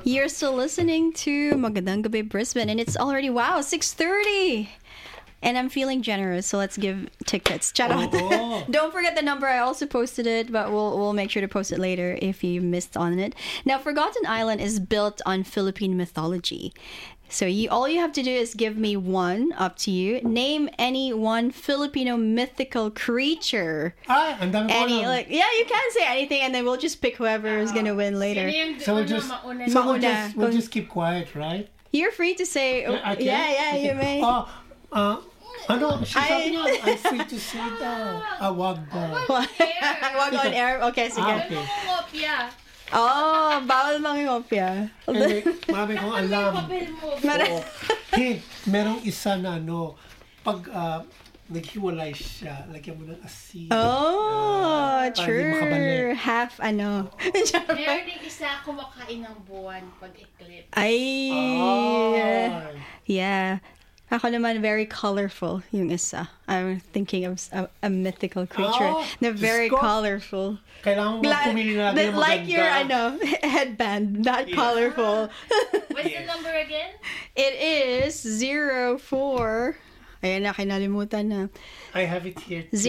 You're still listening to Magandang Gabi Brisbane, and it's already 6:30. And I'm feeling generous, so let's give tickets. Charot. Don't forget the number. I also posted it, but we'll make sure to post it later if you missed on it. Now, Forgotten Island is built on Philippine mythology. So all you have to do is give me one, up to you. Name any one Filipino mythical creature. Ang dami ko alam. You can say anything, and then we'll just pick whoever is gonna win later. So we'll just keep quiet, right? You're free to say. Okay. You may. Sabi niya, I'm free to say daw. Wag daw. Wag on air. Okay, sige. Okay. Bawal mangingopya. Marami kong alam. Merong isa na pag naghiwalay siya, lagyan mo ng asin. True. Half Meron din isa kumakain ng buwan pag eclipse. Yeah. Ako naman, very colorful yung isa. I'm thinking of a mythical creature. They're very colorful. Kailangan mo pumili na lagi ng maganda. Like your headband, not colorful. What's the number again? It is 04. Ayan na, kinalimutan na. I have it here too.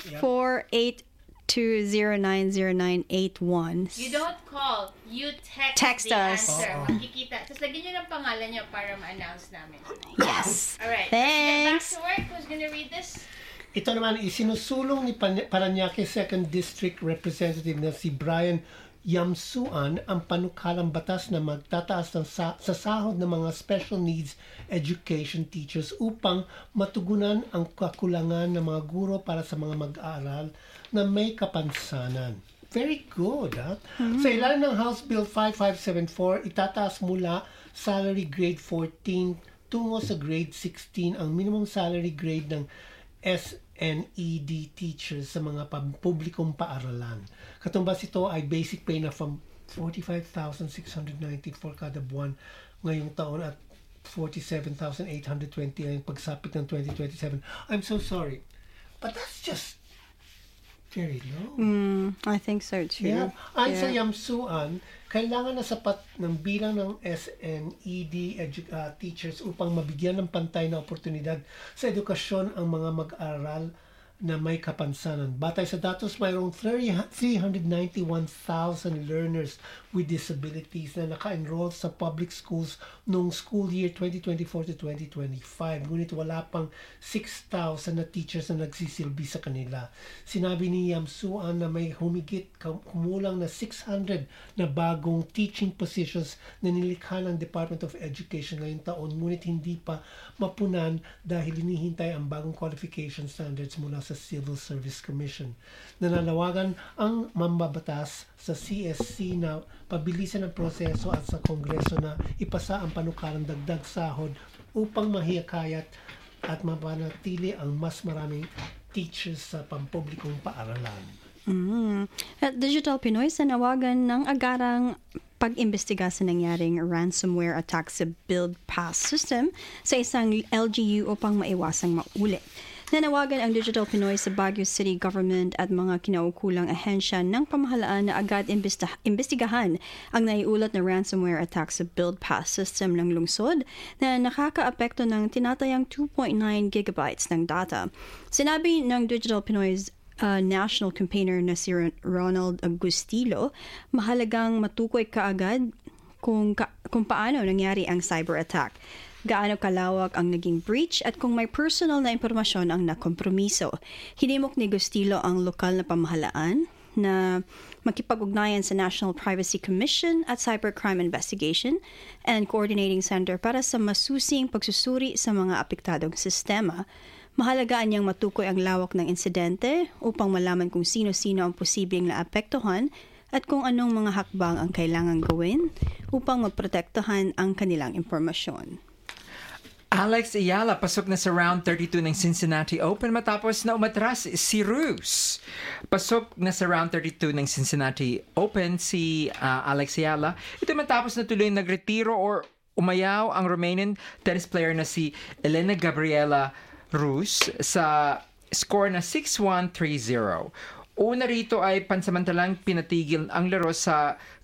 0482090981. You don't call. You text the us. Answer. Makikita. Tapos lagyan nyo ng pangalan nyo para ma-announce namin. Yes. Alright. Thanks. Let's get back to work. Who's gonna read this? Ito naman, isinusulong ni Parañaque 2nd District Representative na si Brian Yamsuan ang panukalang batas na magtataas sa sahod ng mga special needs education teachers upang matugunan ang kakulangan ng mga guro para sa mga mag-aaral na may kapansanan. Very good, ha? Sa ilalim ng House Bill 5574, itataas mula salary grade 14 tungo sa grade 16 ang minimum salary grade ng SNED teachers sa mga publikong paaralan. Katumbas ito ay basic pay na from 45,690 for kada buwan ngayong taon at 47,820 ang pagsapit ng 2027. I'm so sorry, but that's just very low. I think so too. Yeah. Ayon sa Yamsuan, kailangan na sapat ng bilang ng SNED teachers upang mabigyan ng pantay na oportunidad sa edukasyon ang mga mag-aaral na may kapansanan. Batay sa datos, mayroong 391,000 learners with disabilities na naka-enroll sa public schools noong school year 2024 to 2025. Ngunit wala pang 6,000 na teachers na nagsisilbi sa kanila. Sinabi ni Yamsuan na may kumulang na 600 na bagong teaching positions na nilikha ng Department of Education ngayong taon, ngunit hindi pa mapunan dahil hinihintay ang bagong qualification standards mula sa Civil Service Commission. Nananawagan ang mambabatas sa CSC na pabilisan ang proseso at sa Kongreso na ipasa ang panukalang dagdag sahod upang mahihikayat at mapanatili ang mas maraming teachers sa pampublikong paaralan. At Digital Pinoy, sanawagan ng agarang pag-imbestiga sa nangyaring ransomware attack sa BuildPass system sa isang LGU upang maiwasang maulit. Nanawagan ang Digital Pinoy sa Baguio City Government at mga kinaukulang ahensya ng pamahalaan na agad imbestigahan ang naiulat na ransomware attack sa BuildPass system ng lungsod na nakakaapekto ng tinatayang 2.9 gigabytes ng data. Sinabi ng Digital Pinoy's national campaigner na si Ronald Agustilo, mahalagang matukoy kaagad kung paano nangyari ang cyber attack, gaano kalawak ang naging breach at kung may personal na impormasyon ang nakompromiso. Hinimok ni Agustilo ang lokal na pamahalaan na makipag-ugnayan sa National Privacy Commission at Cybercrime Investigation and Coordinating Center para sa masusing pagsusuri sa mga apektadong sistema. Mahalagaan niyang matukoy ang lawak ng insidente upang malaman kung sino-sino ang posibleng naapektuhan at kung anong mga hakbang ang kailangang gawin upang maprotektahan ang kanilang impormasyon. Alex Ayala pasok na sa round 32 ng Cincinnati Open matapos na umatras si Rus. Pasok na sa round 32 ng Cincinnati Open si Alex Ayala. Ito matapos na tuloy nagretiro or umayaw ang Romanian tennis player na si Elena Gabriela Rus sa score na 6-1, 3-0. Una rito ay pansamantalang pinatigil ang laro sa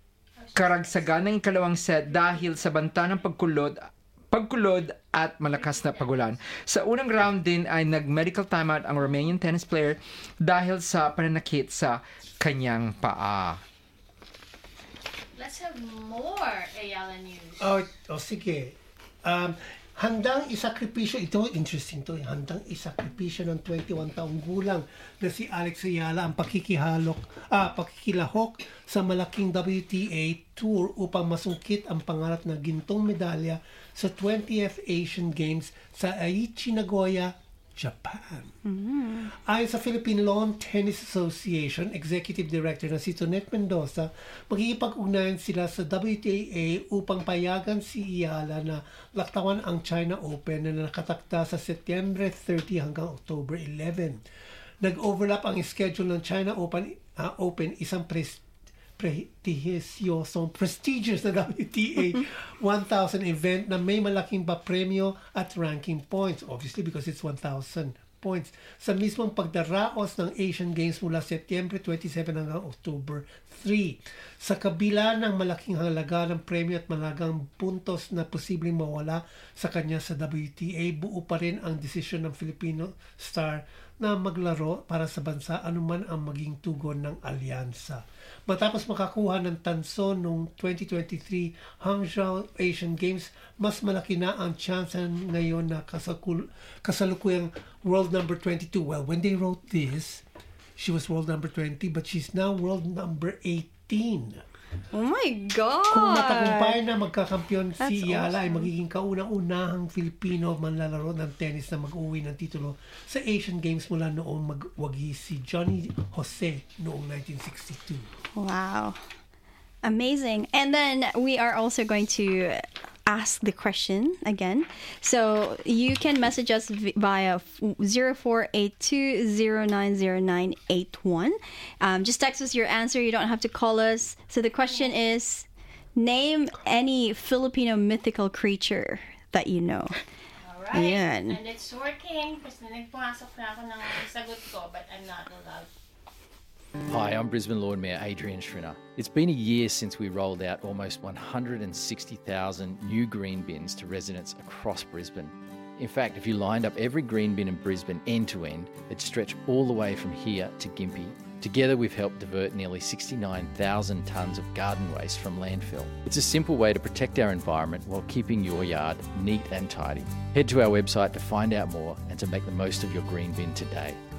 karagsagan ng ikalawang set dahil sa banta ng pagkulod at malakas na pagulan. Sa unang round din ay nag-medical timeout ang Romanian tennis player dahil sa pananakit sa kanyang paa. Let's have more Ayala news. Sige. Handang isakripisyo, ito interesting to, handang isakripisyo ng 21 taong gulang na si Alex Ayala ang pakikilahok sa malaking WTA Tour upang masungkit ang pangarap na gintong medalya sa 20th Asian Games sa Aichi, Nagoya, Japan. Ayon sa Philippine Lawn Tennis Association Executive Director na si Tonet Mendoza, magkikipag-ugnayan sila sa WTA upang payagan si Ayala na laktawan ang China Open na nakatakda sa Setyembre 30 hanggang October 11. Nag-overlap ang schedule ng China Open, isang prestigious na WTA 1000 event na may malaking papremyo at ranking points, obviously because it's 1,000 points, sa mismong pagdaraos ng Asian Games mula Setyembre 27 hanggang October 3. Sa kabila ng malaking halaga ng premyo at malagang puntos na posibleng mawala sa kanya sa WTA, buo pa rin ang desisyon ng Filipino star na maglaro para sa bansa anuman ang maging tugon ng alyansa. Matapos makakuha ng tanso noong 2023 Hangzhou Asian Games, mas malaki na ang chance ngayon na kasalukuyang world number 22. Well, when they wrote this, she was world number 20, but she's now world number 18. Oh my God! Kung matagumpay na magkakampiyon si Ayala, ay awesome. magiging kaunang-unahang Filipino manlalaro ng tennis na mag-uwi ng titulo sa Asian Games mula noong magwagi si Johnny Jose noong 1962. Wow. Amazing. And then we are also going to ask the question again. So you can message us via 0482090981. Just text us your answer. You don't have to call us. So the question is, name any Filipino mythical creature that you know. Alright. Ayan. And it's working. Kasi nagpumasok na ako ng sagot ko, but I'm not allowed. Hi, I'm Brisbane Lord Mayor Adrian Schrinner. It's been a year since we rolled out almost 160,000 new green bins to residents across Brisbane. In fact, if you lined up every green bin in Brisbane end to end, it'd stretch all the way from here to Gympie. Together, we've helped divert nearly 69,000 tonnes of garden waste from landfill. It's a simple way to protect our environment while keeping your yard neat and tidy. Head to our website to find out more and to make the most of your green bin today.